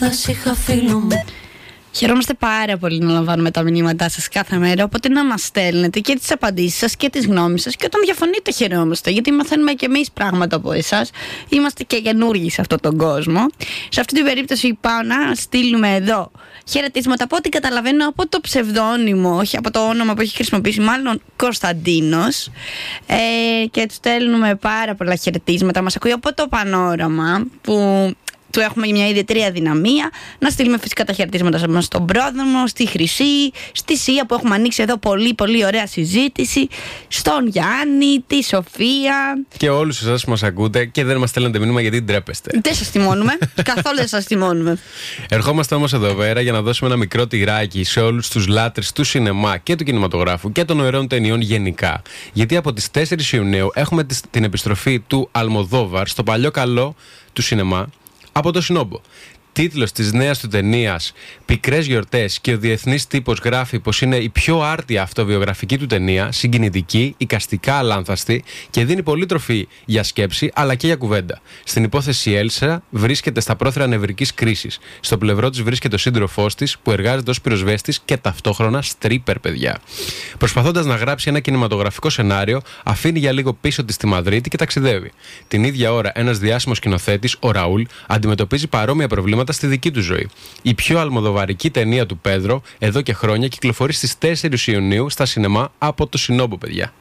Χαιρόμαστε πάρα πολύ να λαμβάνουμε τα μηνύματά σας κάθε μέρα, οπότε να μας στέλνετε και τις απαντήσεις σας και τις γνώμες σας, και όταν διαφωνείτε χαιρόμαστε, γιατί μαθαίνουμε και εμείς πράγματα από εσάς. Είμαστε και καινούργοι σε αυτόν τον κόσμο. Σε αυτή την περίπτωση πάω να στείλουμε εδώ χαιρετίσματα, από ό,τι καταλαβαίνω από το ψευδόνυμο, όχι από το όνομα που έχει χρησιμοποιήσει, μάλλον Κωνσταντίνος, και του στέλνουμε πάρα πολλά χαιρετίσματα. Μας ακούει από το Πανόραμα, που του έχουμε μια ιδιαίτερη αδυναμία. Να στείλουμε φυσικά τα χαιρετίσματα μας στον Πρόδρομο, στη Χρυσή, στη Σία που έχουμε ανοίξει εδώ πολύ πολύ ωραία συζήτηση, στον Γιάννη, τη Σοφία. Και όλους εσάς που μας ακούτε και δεν μας στέλνετε μήνυμα γιατί ντρέπεστε. Δεν σας τιμώνουμε. Καθόλου δεν σας τιμώνουμε. Ερχόμαστε όμως εδώ πέρα για να δώσουμε ένα μικρό τυράκι σε όλους τους λάτρες του σινεμά και του κινηματογράφου και των ωραίων ταινιών γενικά. Γιατί από τις 4 Ιουνίου έχουμε την επιστροφή του Αλμοδόβαρ στο παλιό καλό του σινεμά, από το Σινόμπο. Τίτλος της νέας του ταινίας «Πικρές γιορτές», και ο διεθνής τύπος γράφει πως είναι η πιο άρτια αυτοβιογραφική του ταινία, συγκινητική, εικαστικά αλάνθαστη και δίνει πολύ τροφή για σκέψη αλλά και για κουβέντα. Στην υπόθεση η Έλσα βρίσκεται στα πρόθυρα νευρικής κρίσης. Στο πλευρό της βρίσκεται ο σύντροφός της που εργάζεται ως πυροσβέστης και ταυτόχρονα στρίπερ, παιδιά. Προσπαθώντας να γράψει ένα κινηματογραφικό σενάριο, αφήνει για λίγο πίσω της τη Μαδρίτη και ταξιδεύει. Την ίδια ώρα, ένας διάσημος σκηνοθέτης, ο Ραούλ, αντιμετωπίζει παρόμοια προβλήματα στη δική του ζωή. Η πιο αλμοδοβαρική ταινία του Πέδρο εδώ και χρόνια κυκλοφορεί στις 4 Ιουνίου στα σινεμά από το Σινόμπο, παιδιά.